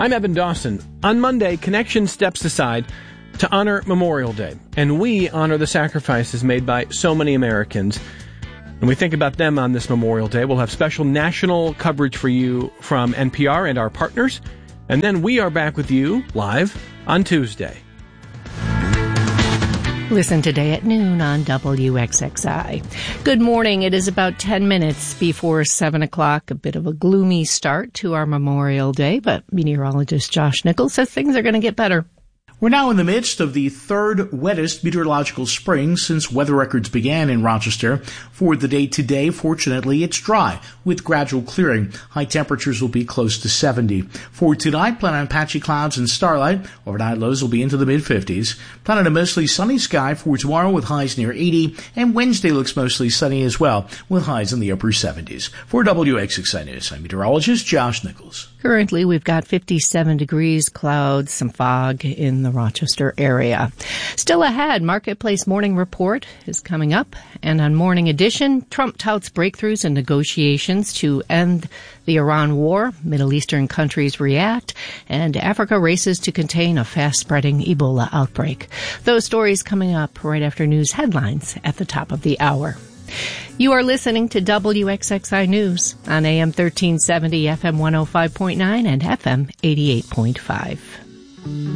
I'm Evan Dawson. On Monday, Connection steps aside to honor Memorial Day, and we honor the sacrifices made by so many Americans. And we think about them on this Memorial Day. We'll have special national coverage for you from NPR and our partners, and then we are back with you live on Tuesday. Listen today at noon on WXXI. Good morning. It is about 10 minutes before 7 o'clock. A bit of a gloomy start to our Memorial Day, but meteorologist Josh Nichols says things are going to get better. We're now in the midst of the third wettest meteorological spring since weather records began in Rochester. For the day today, fortunately, it's dry with gradual clearing. High temperatures will be close to 70. For tonight, plan on patchy clouds and starlight. Overnight lows will be into the mid-50s. Plan on a mostly sunny sky for tomorrow with highs near 80. And Wednesday looks mostly sunny as well with highs in the upper 70s. For WXXI News, I'm meteorologist Josh Nichols. Currently, we've got 57 degrees, clouds, some fog in the Rochester area. Still ahead, Marketplace Morning Report is coming up. And on Morning Edition, Trump touts breakthroughs in negotiations to end the Iran war. Middle Eastern countries react. And Africa races to contain a fast-spreading Ebola outbreak. Those stories coming up right after news headlines at the top of the hour. You are listening to WXXI News on AM 1370, FM 105.9, and FM 88.5.